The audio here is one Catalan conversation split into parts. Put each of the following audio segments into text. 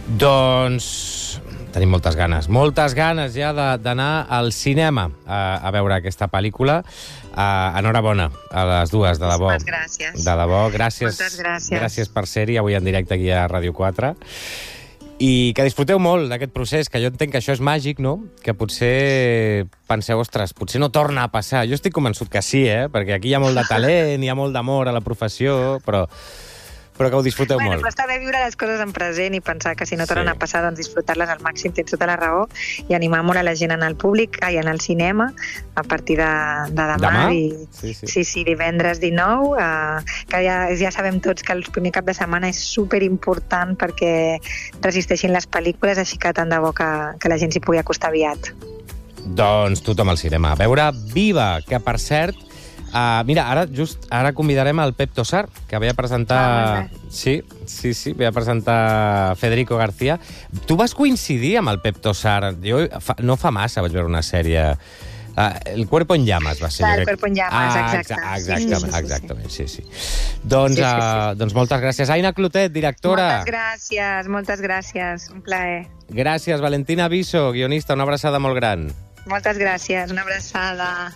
Doncs tenim moltes ganes ja d'anar al cinema a veure aquesta pel·lícula. Enhorabona a les dues, de debò. Moltes gràcies. De debò, gràcies. Moltes gràcies. Gràcies per ser-hi avui en directe aquí a Ràdio 4. I que disfruteu molt d'aquest procés, que jo entenc que això és màgic, no? Que potser penseu, ostres, potser no torna a passar. Jo estic convençut que sí, perquè aquí hi ha molt de talent, hi ha molt d'amor a la professió, però que ho disfruteu molt. Però està bé viure les coses en present i pensar que si no tornen a passar, doncs disfrutar-les al màxim, tens tota la raó, i animar molt a la gent a anar al públic, a anar al cinema, a partir de demà? Sí, divendres 19, que ja sabem tots que el primer cap de setmana és superimportant perquè resisteixin les pel·lícules, així que tant de bo que la gent s'hi pugui acostar aviat. Doncs tothom al cinema. A veure Viva, que per cert, mira, ara convidarem el Pep Tosar, que ve a presentar... Sí, ve a presentar Federico García. Tu vas coincidir amb el Pep Tosar. Jo no fa massa vaig veure una sèrie... El Cuerpo en Llamas va ser. El Cuerpo en Llamas, exacte. Exactament, sí. Doncs moltes gràcies. Aina Clotet, directora. Moltes gràcies. Un plaer. Gràcies, Valentina Viso, guionista. Una abraçada molt gran. Moltes gràcies. Una abraçada.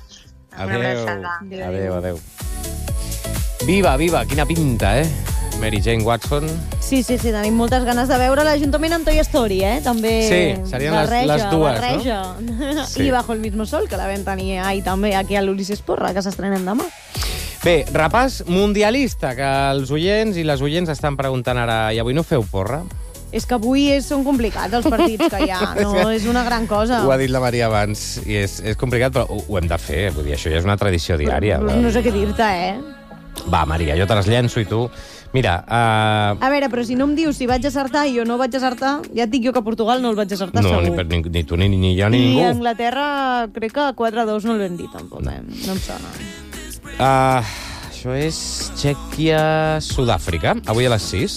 Adéu. Viva, quina pinta, Mary Jane Watson. Sí, tenim moltes ganes de veure l'Ajuntament amb Toy Story, també. Sí, serien les dues, no? Sí. I Bajo el mismo sol, que la vam tenir també aquí a l'Ulisses Porra, que s'estrenem demà. Bé, repàs mundialista, que els oients i les oients estan preguntant ara, i avui no feu porra? És que avui són complicats els partits que hi ha, no? És una gran cosa. Ho ha dit la Maria abans, i és complicat, però ho hem de fer, vull dir, això ja és una tradició diària. No sé què dir-te, Va, Maria, jo te les llenço i tu... Mira... A veure, però si no em dius si vaig acertar i jo no vaig acertar, ja et dic jo que a Portugal no el vaig acertar, segur. No, ni tu, ni jo, ni ningú. I a Anglaterra crec que 4-2 no el vam dir, tampoc, no em sona. Això és Txèquia-Sud-àfrica, avui a les 6.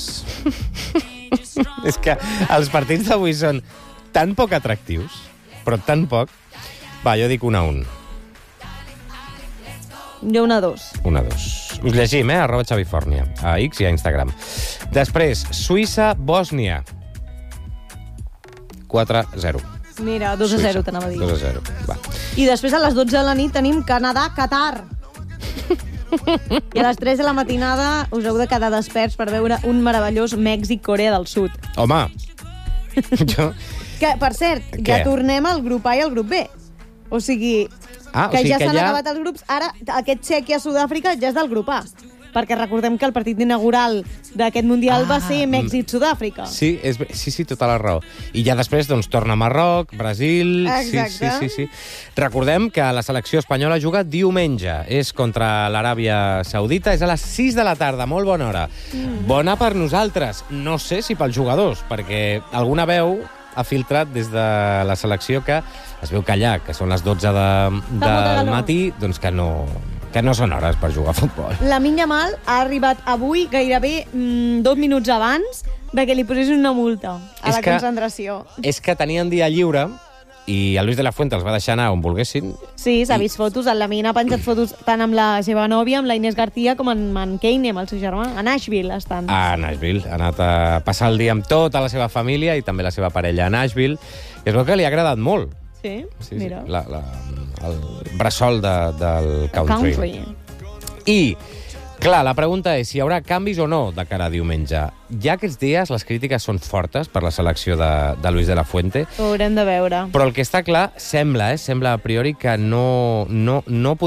És que els partits d'avui són tan poc atractius, però tan poc... Va, jo dic 1-1. Jo 1-2. 1-2. Llegim, @XaviFornia, a X i a Instagram. Després, Suïssa-Bòsnia. 4-0. Mira, 2-0 t'anava a dir. 2-0, va. I després a les 12 de la nit tenim Canadà-Qatar. I a les 3 de la matinada us heu de quedar desperts per veure un meravellós Mèxic-Corea del Sud. Home! Que, per cert, ja tornem al grup A i al grup B. O sigui, que ja s'han acabat els grups. Ara, aquest Txèquia-Sud-àfrica ja és del grup A. Perquè recordem que el partit inaugural d'aquest Mundial va ser Mèxic-Sud-àfrica. Sí, tota la raó. I ja després doncs, torna Marroc, Brasil... Exacte. Sí. Recordem que la selecció espanyola juga diumenge. És contra l'Aràbia Saudita, és a les 6 de la tarda, molt bona hora. Bona per nosaltres, no sé si pels jugadors, perquè alguna veu ha filtrat des de la selecció que es veu callar, que són les 12 del matí, doncs que no són hores per jugar a futbol. Lamine Yamal ha arribat avui gairebé 2 minuts abans de que li posessin una multa a la concentració. És que tenien dia lliure i el Luis de la Fuente els va deixar anar on volguessin. Sí, s'ha vist fotos. El Lamine ha penjat fotos tant amb la seva nòvia, amb la Inés García, com amb en Kanye, amb el seu germà. A Nashville estan. A Nashville. Ha anat a passar el dia amb tota la seva família i també la seva parella a Nashville. I es veu que li ha agradat molt. Sí, mira. El bressol del country. I, clar, la pregunta és si hi haurà canvis o no de cara a diumenge. Ja aquests dies les crítiques són fortes per la selecció de Luis de la Fuente. Ho haurem de veure. Però el que està clar, sembla a priori que no podrà